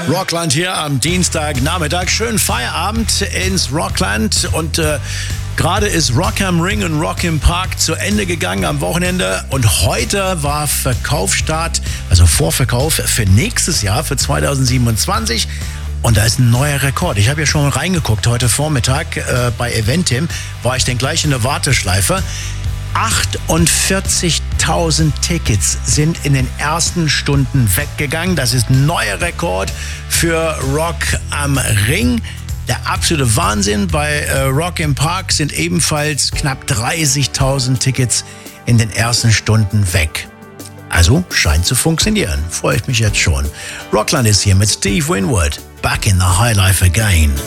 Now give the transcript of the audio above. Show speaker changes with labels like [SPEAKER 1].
[SPEAKER 1] Rockland hier am Dienstagnachmittag. Schönen Feierabend ins Rockland und gerade ist Rock am Ring und Rock im Park zu Ende gegangen am Wochenende und heute war Verkaufsstart, also Vorverkauf für nächstes Jahr, für 2027. Und da ist ein neuer Rekord. Ich habe ja schon reingeguckt heute Vormittag bei Eventim, war ich dann gleich in der Warteschleife. 48.000 Tickets sind in den ersten Stunden weggegangen. Das ist ein neuer Rekord für Rock am Ring. Der absolute Wahnsinn. Bei Rock im Park sind ebenfalls knapp 30.000 Tickets in den ersten Stunden weg. Also scheint zu funktionieren. Freue ich mich jetzt schon. Rockland ist hier mit Steve Winwood. Back in the High Life again.